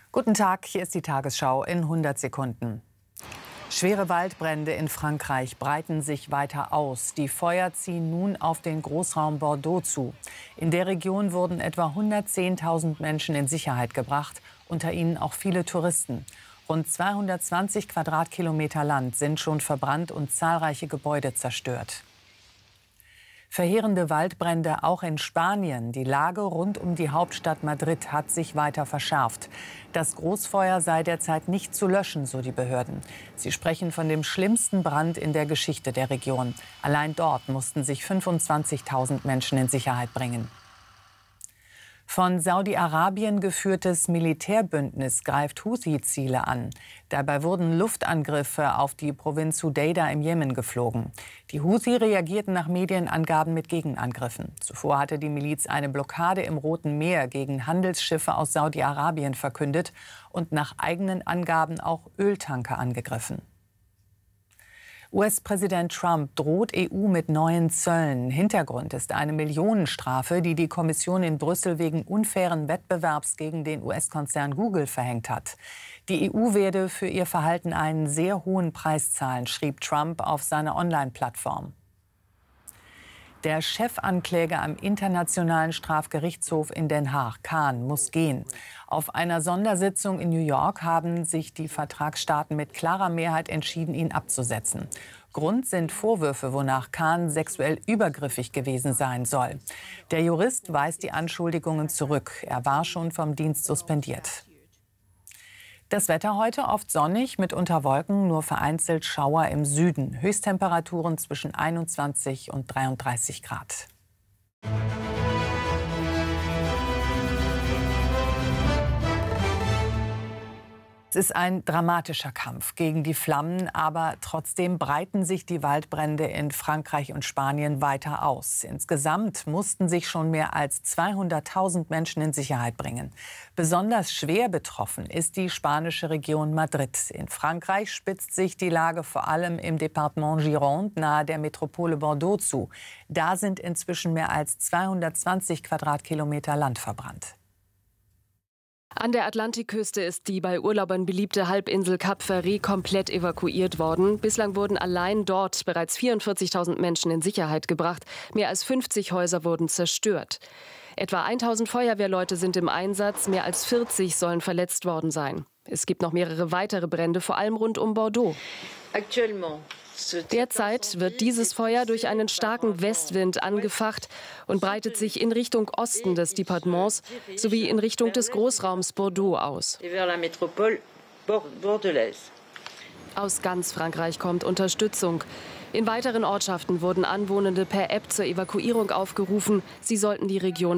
Guten Tag, hier ist die Tagesschau in 100 Sekunden. Schwere Waldbrände in Frankreich breiten sich weiter aus. Die Feuer ziehen nun auf den Großraum Bordeaux zu. In der Region wurden etwa 110.000 Menschen in Sicherheit gebracht, unter ihnen auch viele Touristen. Rund 220 Quadratkilometer Land sind schon verbrannt und zahlreiche Gebäude zerstört. Verheerende Waldbrände auch in Spanien. Die Lage rund um die Hauptstadt Madrid hat sich weiter verschärft. Das Großfeuer sei derzeit nicht zu löschen, so die Behörden. Sie sprechen von dem schlimmsten Brand in der Geschichte der Region. Allein dort mussten sich 25.000 Menschen in Sicherheit bringen. Von Saudi-Arabien geführtes Militärbündnis greift Houthi-Ziele an. Dabei wurden Luftangriffe auf die Provinz Hudeida im Jemen geflogen. Die Houthi reagierten nach Medienangaben mit Gegenangriffen. Zuvor hatte die Miliz eine Blockade im Roten Meer gegen Handelsschiffe aus Saudi-Arabien verkündet und nach eigenen Angaben auch Öltanker angegriffen. US-Präsident Trump droht EU mit neuen Zöllen. Hintergrund ist eine Millionenstrafe, die die Kommission in Brüssel wegen unfairen Wettbewerbs gegen den US-Konzern Google verhängt hat. Die EU werde für ihr Verhalten einen sehr hohen Preis zahlen, schrieb Trump auf seiner Online-Plattform. Der Chefankläger am Internationalen Strafgerichtshof in Den Haag, Khan, muss gehen. Auf einer Sondersitzung in New York haben sich die Vertragsstaaten mit klarer Mehrheit entschieden, ihn abzusetzen. Grund sind Vorwürfe, wonach Khan sexuell übergriffig gewesen sein soll. Der Jurist weist die Anschuldigungen zurück. Er war schon vom Dienst suspendiert. Das Wetter heute oft sonnig, mitunter Wolken, nur vereinzelt Schauer im Süden. Höchsttemperaturen zwischen 21 und 33 Grad. Es ist ein dramatischer Kampf gegen die Flammen, aber trotzdem breiten sich die Waldbrände in Frankreich und Spanien weiter aus. Insgesamt mussten sich schon mehr als 200.000 Menschen in Sicherheit bringen. Besonders schwer betroffen ist die spanische Region Madrid. In Frankreich spitzt sich die Lage vor allem im Departement Gironde nahe der Metropole Bordeaux zu. Da sind inzwischen mehr als 220 Quadratkilometer Land verbrannt. An der Atlantikküste ist die bei Urlaubern beliebte Halbinsel Cap Ferret komplett evakuiert worden. Bislang wurden allein dort bereits 44.000 Menschen in Sicherheit gebracht. Mehr als 50 Häuser wurden zerstört. Etwa 1.000 Feuerwehrleute sind im Einsatz, mehr als 40 sollen verletzt worden sein. Es gibt noch mehrere weitere Brände, vor allem rund um Bordeaux. Derzeit wird dieses Feuer durch einen starken Westwind angefacht und breitet sich in Richtung Osten des Departements sowie in Richtung des Großraums Bordeaux aus. Aus ganz Frankreich kommt Unterstützung. In weiteren Ortschaften wurden Anwohnende per App zur Evakuierung aufgerufen. Sie sollten die Region